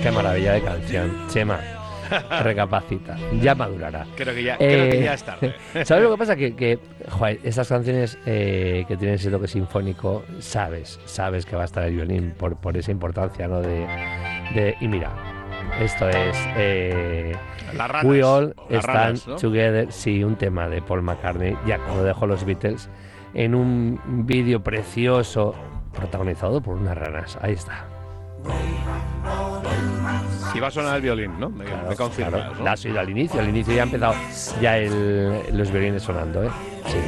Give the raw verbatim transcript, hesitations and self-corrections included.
Qué maravilla de canción. Chema, recapacita, ya madurará. Creo que ya, Eh, creo que ya es tarde. ¿Sabes lo que pasa? Que, que joder, esas canciones eh, que tienen ese toque sinfónico, sabes, sabes que va a estar el violín por, por esa importancia, ¿no? De, de y mira, esto es eh, Las ranas, We All las Stand ranas, ¿no? Together, sí, un tema de Paul McCartney, ya cuando dejó los Beatles, en un vídeo precioso protagonizado por unas ranas. Ahí está. Y va a sonar el violín, ¿no? Me, Claro, me confirmas, claro. ¿no? La ha sido al inicio, al inicio ya ha empezado ya el, los violines sonando, ¿eh?